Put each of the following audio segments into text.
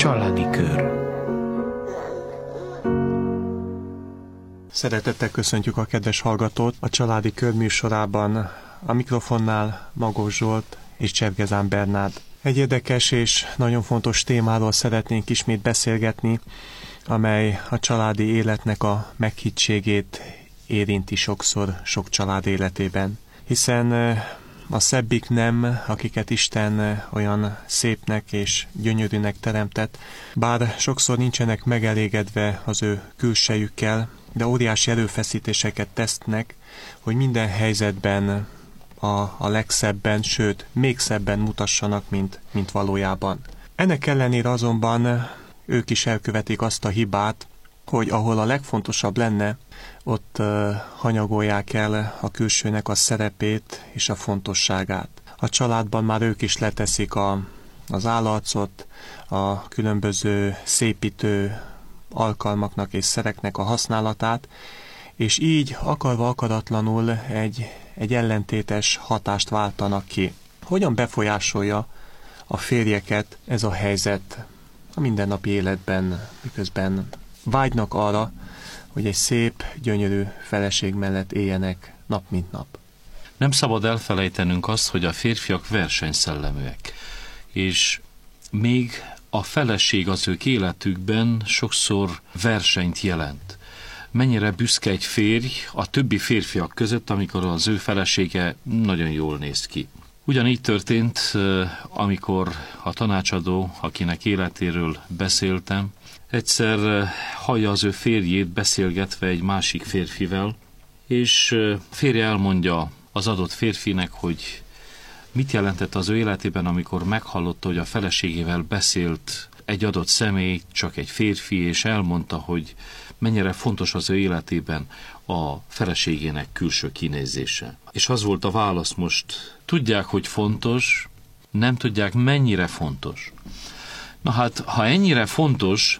Családi Kör. Szeretettel köszöntjük a kedves hallgatót a Családi Kör műsorában. A mikrofonnál Magós Zsolt és Csergezán Bernárd. Egy érdekes és nagyon fontos témáról szeretnénk ismét beszélgetni, amely a családi életnek a meghittségét érinti sokszor sok család életében. Hiszen a szebbik nem, akiket Isten olyan szépnek és gyönyörűnek teremtett, bár sokszor nincsenek megelégedve az ő külsejükkel, de óriási erőfeszítéseket tesznek, hogy minden helyzetben a legszebben, sőt, még szebben mutassanak, mint valójában. Ennek ellenére azonban ők is elkövetik azt a hibát, hogy ahol a legfontosabb lenne, ott hanyagolják el a külsőnek a szerepét és a fontosságát. A családban már ők is leteszik az állarcot, a különböző szépítő alkalmaknak és szereknek a használatát, és így akarva akaratlanul egy ellentétes hatást váltanak ki. Hogyan befolyásolja a férjeket ez a helyzet a mindennapi életben, miközben vágynak arra, hogy egy szép, gyönyörű feleség mellett éljenek nap mint nap? Nem szabad elfelejtenünk azt, hogy a férfiak versenyszelleműek, és még a feleség az ők életükben sokszor versenyt jelent. Mennyire büszke egy férj a többi férfiak között, amikor az ő felesége nagyon jól néz ki. Ugyanígy történt, amikor a tanácsadó, akinek életéről beszéltem, egyszer hallja az ő férjét beszélgetve egy másik férfivel, és férje elmondja az adott férfinek, hogy mit jelentett az ő életében, amikor meghallotta, hogy a feleségével beszélt egy adott személy, csak egy férfi, és elmondta, hogy mennyire fontos az ő életében a feleségének külső kinézése. És az volt a válasz most: tudják, hogy fontos, nem tudják, mennyire fontos. Na hát, ha ennyire fontos,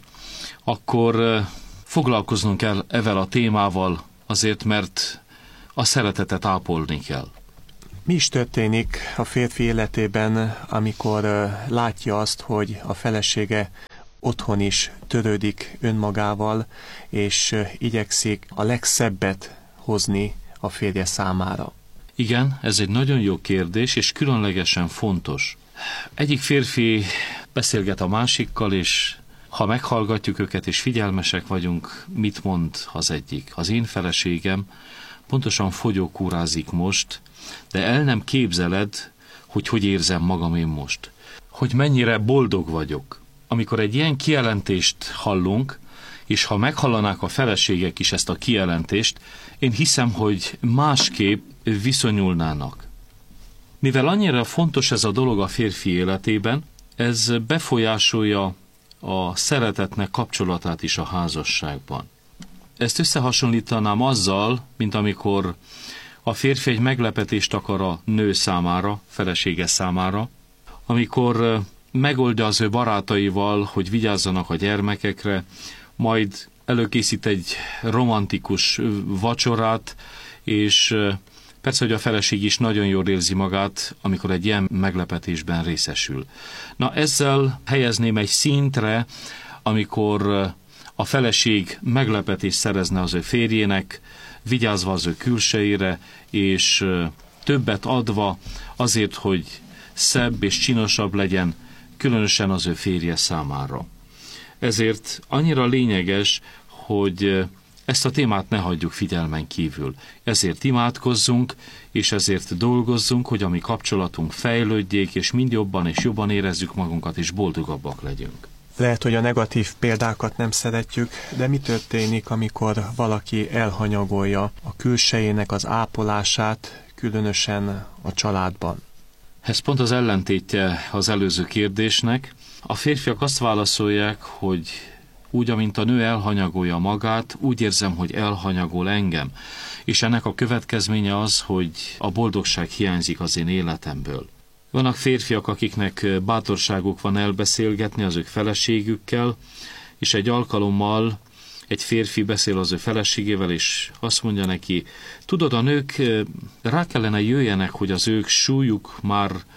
akkor foglalkoznunk kell ezzel a témával, azért, mert a szeretetet ápolni kell. Mi is történik a férfi életében, amikor látja azt, hogy a felesége otthon is törődik önmagával, és igyekszik a legszebbet hozni a férje számára? Igen, ez egy nagyon jó kérdés, és különlegesen fontos. Egyik férfi beszélget a másikkal, és ha meghallgatjuk őket, és figyelmesek vagyunk, mit mond az egyik? Az én feleségem pontosan fogyókúrázik most, de el nem képzeled, hogy érzem magam én most. Hogy mennyire boldog vagyok. Amikor egy ilyen kijelentést hallunk, és ha meghallanák a feleségek is ezt a kijelentést, én hiszem, hogy másképp viszonyulnának. Mivel annyira fontos ez a dolog a férfi életében, ez befolyásolja a szeretetnek kapcsolatát is a házasságban. Ezt összehasonlítanám azzal, mint amikor a férfi egy meglepetést akar a nő számára, felesége számára, amikor megoldja az ő barátaival, hogy vigyázzanak a gyermekekre, majd előkészít egy romantikus vacsorát, és persze, hogy a feleség is nagyon jól érzi magát, amikor egy ilyen meglepetésben részesül. Na, ezzel helyezném egy szintre, amikor a feleség meglepetést szerezne az ő férjének, vigyázva az ő külsejére, és többet adva azért, hogy szebb és csinosabb legyen, különösen az ő férje számára. Ezért annyira lényeges, hogy ezt a témát ne hagyjuk figyelmen kívül. Ezért imádkozzunk, és ezért dolgozzunk, hogy a mi kapcsolatunk fejlődjék, és mind jobban és jobban érezzük magunkat, és boldogabbak legyünk. Lehet, hogy a negatív példákat nem szeretjük, de mi történik, amikor valaki elhanyagolja a külsejének az ápolását, különösen a családban? Ez pont az ellentétje az előző kérdésnek. A férfiak azt válaszolják, hogy úgy, amint a nő elhanyagolja magát, úgy érzem, hogy elhanyagol engem. És ennek a következménye az, hogy a boldogság hiányzik az én életemből. Vannak férfiak, akiknek bátorságuk van elbeszélgetni az ők feleségükkel, és egy alkalommal egy férfi beszél az ő feleségével, és azt mondja neki: tudod, a nők rá kellene jöjjenek, hogy az ők súlyuk már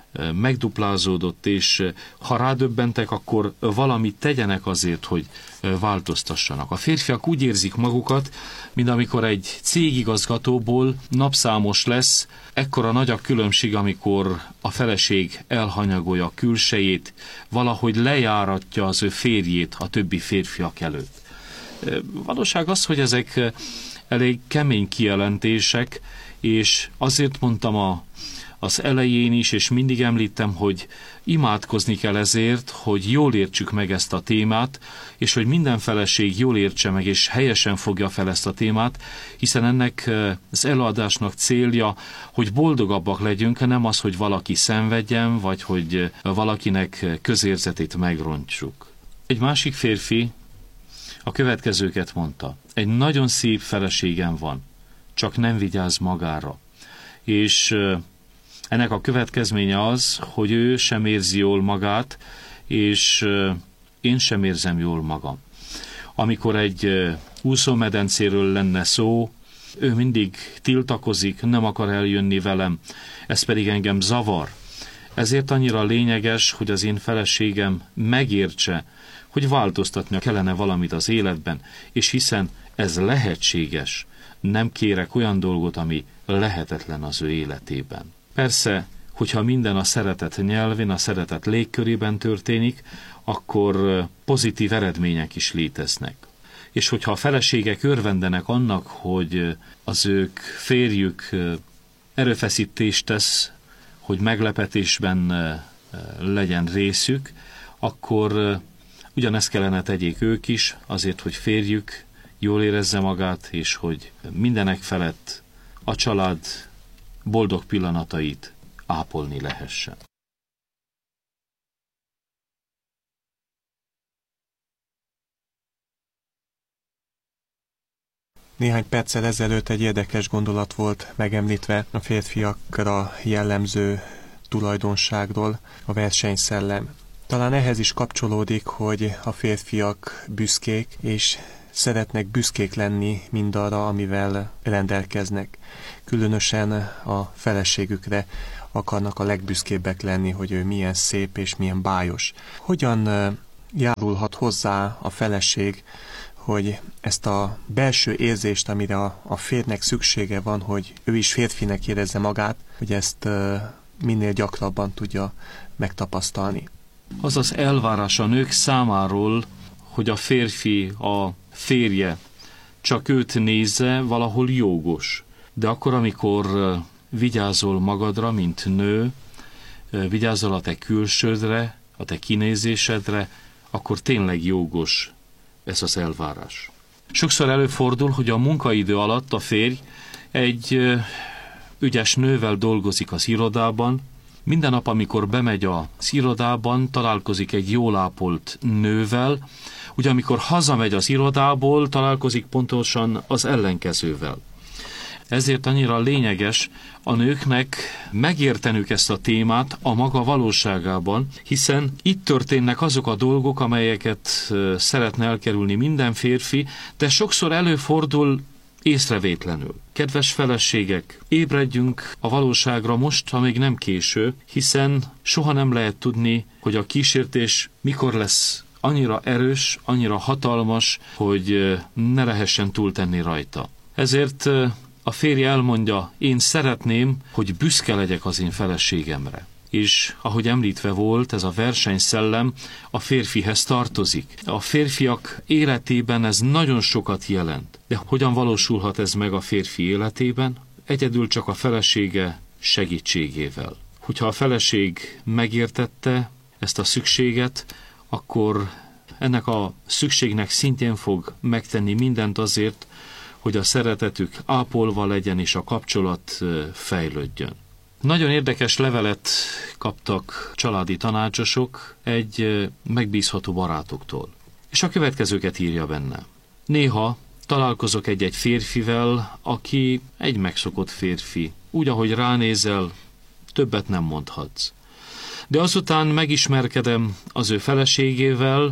megduplázódott, és ha rádöbbentek, akkor valamit tegyenek azért, hogy változtassanak. A férfiak úgy érzik magukat, mint amikor egy cégigazgatóból napszámos lesz, ekkora nagy a különbség, amikor a feleség elhanyagolja a külsejét, valahogy lejáratja az ő férjét a többi férfiak előtt. Valóság az, hogy ezek elég kemény kijelentések, és azért mondtam az elején is, és mindig említem, hogy imádkozni kell ezért, hogy jól értsük meg ezt a témát, és hogy minden feleség jól értse meg, és helyesen fogja fel ezt a témát, hiszen ennek az előadásnak célja, hogy boldogabbak legyünk, nem az, hogy valaki szenvedjen, vagy hogy valakinek közérzetét megrontsuk. Egy másik férfi a következőket mondta: egy nagyon szép feleségem van, csak nem vigyáz magára. És ennek a következménye az, hogy ő sem érzi jól magát, és én sem érzem jól magam. Amikor egy úszómedencéről lenne szó, ő mindig tiltakozik, nem akar eljönni velem, ez pedig engem zavar. Ezért annyira lényeges, hogy az én feleségem megértse, hogy változtatnia kellene valamit az életben, és hiszen ez lehetséges, nem kérek olyan dolgot, ami lehetetlen az ő életében. Persze, hogyha minden a szeretet nyelvén, a szeretet légkörében történik, akkor pozitív eredmények is léteznek. És hogyha a feleségek örvendenek annak, hogy az ők férjük erőfeszítést tesz, hogy meglepetésben legyen részük, akkor ugyanezt kellene tegyék ők is, azért, hogy férjük jól érezze magát, és hogy mindenek felett a család boldog pillanatait ápolni lehessen. Néhány perccel ezelőtt egy érdekes gondolat volt megemlítve a férfiakra jellemző tulajdonságról, a versenyszellem. Talán ehhez is kapcsolódik, hogy a férfiak büszkék, és szeretnek büszkék lenni mindarra, amivel rendelkeznek. Különösen a feleségükre akarnak a legbüszkébbek lenni, hogy ő milyen szép és milyen bájos. Hogyan járulhat hozzá a feleség, hogy ezt a belső érzést, amire a férjnek szüksége van, hogy ő is férfinek érezze magát, hogy ezt minél gyakrabban tudja megtapasztalni? Az az elvárás a nők számáról, hogy a férfi, a férje csak őt nézze, valahol jogos. De akkor, amikor vigyázol magadra, mint nő, vigyázol a te külsődre, a te kinézésedre, akkor tényleg jogos ez az elvárás. Sokszor előfordul, hogy a munkaidő alatt a férj egy ügyes nővel dolgozik az irodában. Minden nap, amikor bemegy az irodában, találkozik egy jól ápolt nővel, ugye amikor hazamegy az irodából, találkozik pontosan az ellenkezővel. Ezért annyira lényeges a nőknek megértenük ezt a témát a maga valóságában, hiszen itt történnek azok a dolgok, amelyeket szeretne elkerülni minden férfi, de sokszor előfordul észrevétlenül. Kedves feleségek, ébredjünk a valóságra most, ha még nem késő, hiszen soha nem lehet tudni, hogy a kísértés mikor lesz annyira erős, annyira hatalmas, hogy ne lehessen túltenni rajta. Ezért a férj elmondja, én szeretném, hogy büszke legyek az én feleségemre. És ahogy említve volt, ez a versenyszellem a férfihez tartozik. A férfiak életében ez nagyon sokat jelent. De hogyan valósulhat ez meg a férfi életében? Egyedül csak a felesége segítségével. Hogyha a feleség megértette ezt a szükséget, akkor ennek a szükségnek szintén fog megtenni mindent azért, hogy a szeretetük ápolva legyen és a kapcsolat fejlődjön. Nagyon érdekes levelet kaptak családi tanácsosok egy megbízható barátoktól. És a következőket írja benne. Néha találkozok egy férfivel, aki egy megszokott férfi. Úgy, ahogy ránézel, többet nem mondhatsz. De azután megismerkedem az ő feleségével,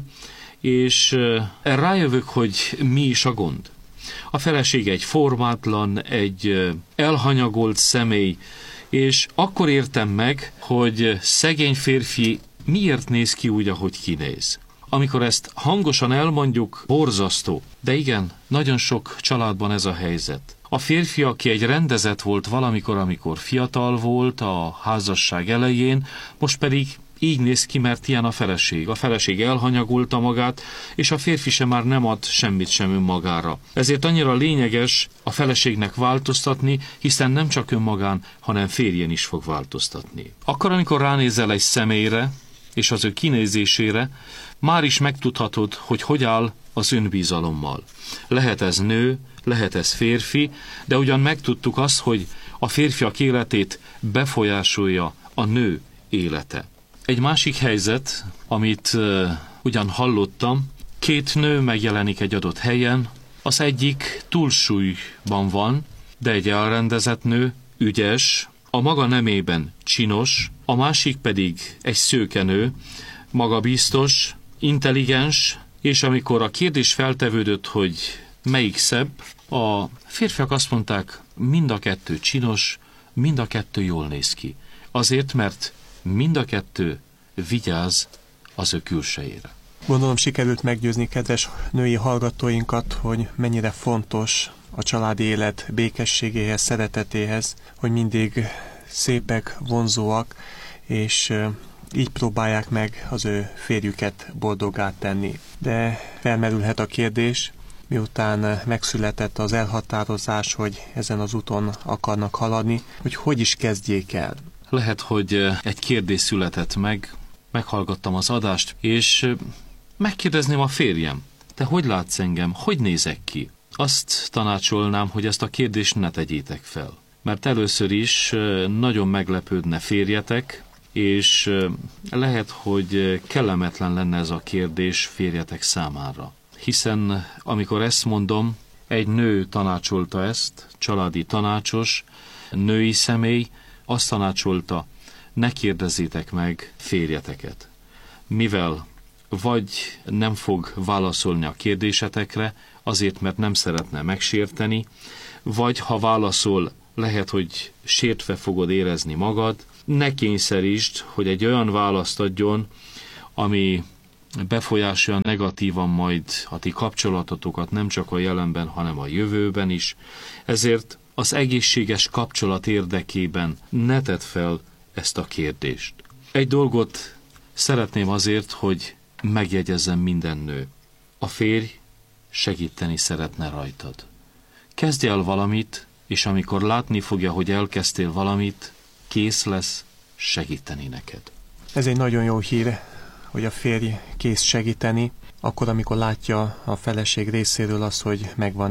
és rájövök, hogy mi is a gond. A felesége egy formátlan, egy elhanyagolt személy, És akkor értem meg, hogy szegény férfi miért néz ki úgy, ahogy kinéz. Amikor ezt hangosan elmondjuk, borzasztó. De igen, nagyon sok családban ez a helyzet. A férfi, aki egy rendezett volt valamikor, amikor fiatal volt, a házasság elején, most pedig így néz ki, mert ilyen a feleség. A feleség elhanyagolta magát, és a férfi sem már nem ad semmit sem önmagára. Ezért annyira lényeges a feleségnek változtatni, hiszen nem csak önmagán, hanem férjén is fog változtatni. Akkor, amikor ránézel egy személyre, és az ő kinézésére, már is megtudhatod, hogy áll az önbizalommal. Lehet ez nő, lehet ez férfi, de ugyan megtudtuk azt, hogy a férfiak életét befolyásolja a nő élete. Egy másik helyzet, amit ugyan hallottam, két nő megjelenik egy adott helyen, az egyik túlsúlyban van, de egy elrendezett nő, ügyes, a maga nemében csinos, a másik pedig egy szőkenő, magabiztos, intelligens, és amikor a kérdés feltevődött, hogy melyik szebb, a férfiak azt mondták, mind a kettő csinos, mind a kettő jól néz ki. Azért, mert mind a kettő vigyáz az ő külsejére. Gondolom sikerült meggyőzni kedves női hallgatóinkat, hogy mennyire fontos a családi élet békességéhez, szeretetéhez, hogy mindig szépek, vonzóak, és így próbálják meg az ő férjüket boldoggá tenni. De felmerülhet a kérdés, miután megszületett az elhatározás, hogy ezen az úton akarnak haladni, hogy is kezdjék el. Lehet, hogy egy kérdés született meg, meghallgattam az adást, és megkérdezném a férjem, te hogy látsz engem, hogy nézek ki? Azt tanácsolnám, hogy ezt a kérdést ne tegyétek fel. Mert először is nagyon meglepődne férjetek, és lehet, hogy kellemetlen lenne ez a kérdés férjetek számára. Hiszen amikor ezt mondom, egy nő tanácsolta ezt, családi tanácsos, női személy, azt tanácsolta, ne kérdezzétek meg férjeteket. Mivel vagy nem fog válaszolni a kérdésetekre, azért, mert nem szeretne megsérteni, vagy ha válaszol, lehet, hogy sértve fogod érezni magad, ne kényszerítsd, hogy egy olyan választ adjon, ami befolyásolja negatívan majd a ti kapcsolatotokat nem csak a jelenben, hanem a jövőben is. Ezért az egészséges kapcsolat érdekében ne tedd fel ezt a kérdést. Egy dolgot szeretném azért, hogy megjegyezzem minden nő. A férj segíteni szeretne rajtad. Kezdj el valamit, és amikor látni fogja, hogy elkezdtél valamit, kész lesz segíteni neked. Ez egy nagyon jó hír, hogy a férj kész segíteni, akkor, amikor látja a feleség részéről az, hogy megvan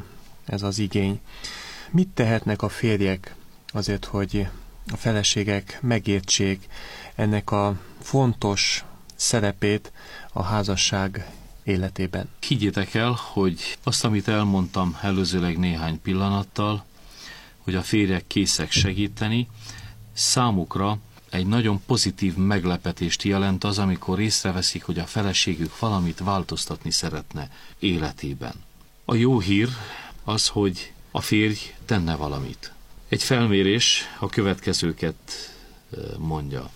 ez az igény. Mit tehetnek a férjek azért, hogy a feleségek megértsék ennek a fontos szerepét a házasság életében? Higgyétek el, hogy azt, amit elmondtam előzőleg néhány pillanattal, hogy a férjek készek segíteni, számukra egy nagyon pozitív meglepetést jelent az, amikor észreveszik, hogy a feleségük valamit változtatni szeretne életében. A jó hír az, hogy a férj tenne valamit. Egy felmérés a következőket mondja.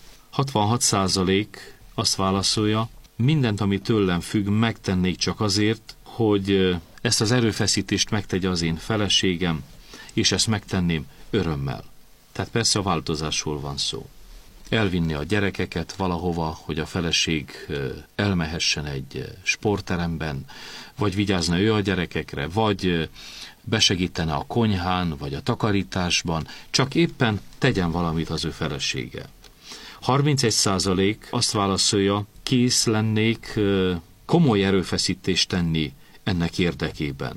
66% azt válaszolja, mindent, ami tőlem függ, megtennék csak azért, hogy ezt az erőfeszítést megtegye az én feleségem, és ezt megtenném örömmel. Tehát persze a változásról van szó. Elvinni a gyerekeket valahova, hogy a feleség elmehessen egy sportteremben, vagy vigyázna ő a gyerekekre, vagy besegítene a konyhán, vagy a takarításban, csak éppen tegyen valamit az ő felesége. 31% azt válaszolja, kész lennék komoly erőfeszítést tenni ennek érdekében.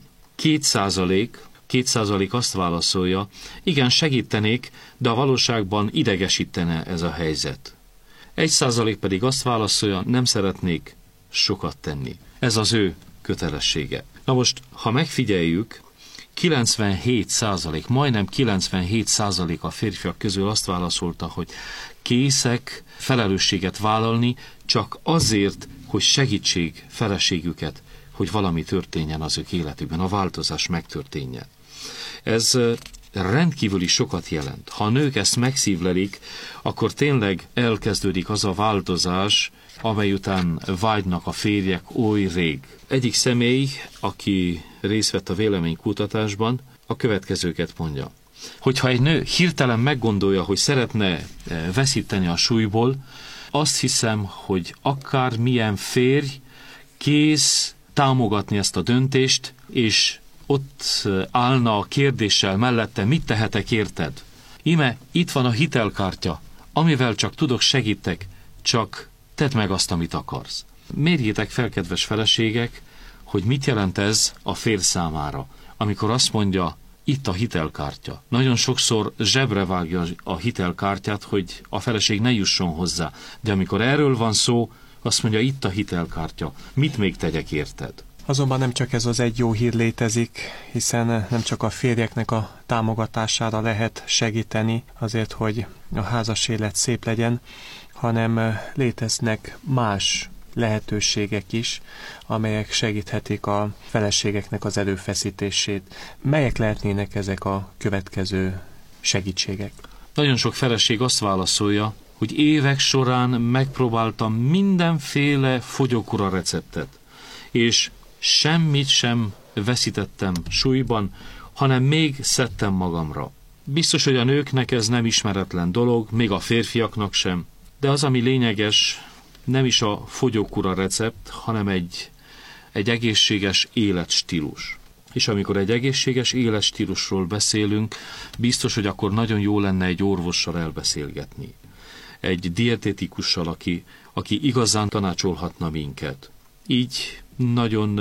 2% azt válaszolja, igen, segítenék, de a valóságban idegesítene ez a helyzet. 1% pedig azt válaszolja, nem szeretnék sokat tenni. Ez az ő kötelessége. Na most, ha megfigyeljük, 97%, majdnem 97% a férfiak közül azt válaszolta, hogy készek felelősséget vállalni, csak azért, hogy segítsék feleségüket, hogy valami történjen az ők életükben, a változás megtörténjen. Ez rendkívüli sokat jelent. Ha a nők ezt megszívlelik, akkor tényleg elkezdődik az a változás, amely után vágynak a férjek oly rég. Egyik személy, aki részt vett a véleménykutatásban, a következőket mondja. Hogyha egy nő hirtelen meggondolja, hogy szeretne veszíteni a súlyból, azt hiszem, hogy akár milyen férj kész támogatni ezt a döntést, és ott állna a kérdéssel mellette, mit tehetek érted? Íme itt van a hitelkártya, amivel csak tudok, segítek, csak tedd meg azt, amit akarsz. Mérjétek fel, kedves feleségek, hogy mit jelent ez a férj számára, amikor azt mondja, itt a hitelkártya. Nagyon sokszor zsebre vágja a hitelkártyát, hogy a feleség ne jusson hozzá. De amikor erről van szó, azt mondja, itt a hitelkártya. Mit még tegyek érted? Azonban nem csak ez az egy jó hír létezik, hiszen nem csak a férjeknek a támogatására lehet segíteni azért, hogy a házas élet szép legyen, hanem léteznek más lehetőségek is, amelyek segíthetik a feleségeknek az erőfeszítését. Melyek lehetnének ezek a következő segítségek? Nagyon sok feleség azt válaszolja, hogy évek során megpróbáltam mindenféle fogyókúra receptet, és semmit sem veszítettem súlyban, hanem még szedtem magamra. Biztos, hogy a nőknek ez nem ismeretlen dolog, még a férfiaknak sem, de az, ami lényeges, nem is a fogyókúra recept, hanem egy egészséges életstílus. És amikor egy egészséges életstílusról beszélünk, biztos, hogy akkor nagyon jó lenne egy orvossal elbeszélgetni. Egy dietetikussal, aki igazán tanácsolhatna minket. Így nagyon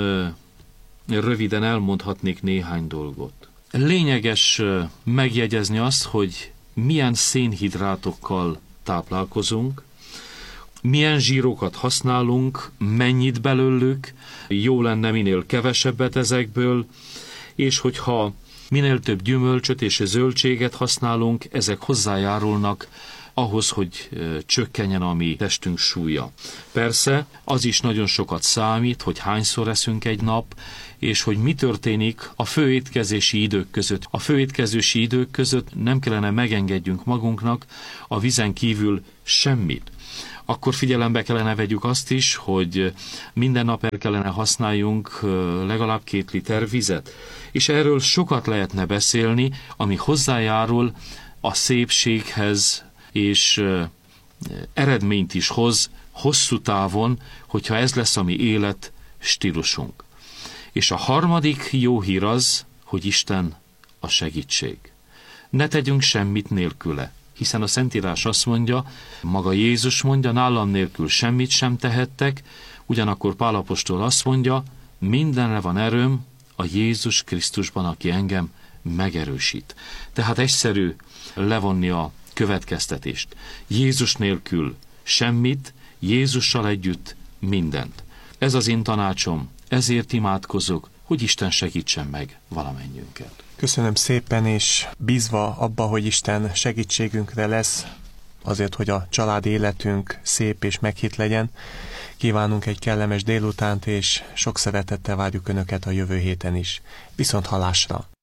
röviden elmondhatnék néhány dolgot. Lényeges megjegyezni azt, hogy milyen szénhidrátokkal táplálkozunk, milyen zsírokat használunk, mennyit belőlük, jó lenne minél kevesebbet ezekből, és hogyha minél több gyümölcsöt és zöldséget használunk, ezek hozzájárulnak ahhoz, hogy csökkenjen a mi testünk súlya. Persze, az is nagyon sokat számít, hogy hányszor eszünk egy nap, és hogy mi történik a főétkezési idők között. A főétkezési idők között nem kellene megengedjünk magunknak a vízen kívül semmit. Akkor figyelembe kellene vegyük azt is, hogy minden nap el kellene használjunk legalább 2 liter vizet. És erről sokat lehetne beszélni, ami hozzájárul a szépséghez, és eredményt is hoz hosszú távon, hogyha ez lesz a mi élet stílusunk. És a harmadik jó hír az, hogy Isten a segítség. Ne tegyünk semmit nélküle, hiszen a Szentírás azt mondja, maga Jézus mondja, nálam nélkül semmit sem tehettek, ugyanakkor Pál apostol azt mondja, mindenre van erőm a Jézus Krisztusban, aki engem megerősít. Tehát egyszerű levonni a következtetést. Jézus nélkül semmit, Jézussal együtt mindent. Ez az én tanácsom, ezért imádkozok, hogy Isten segítsen meg valamennyünket. Köszönöm szépen, és bízva abba, hogy Isten segítségünkre lesz, azért, hogy a családi életünk szép és meghitt legyen, kívánunk egy kellemes délutánt, és sok szeretettel várjuk Önöket a jövő héten is. Viszont hallásra!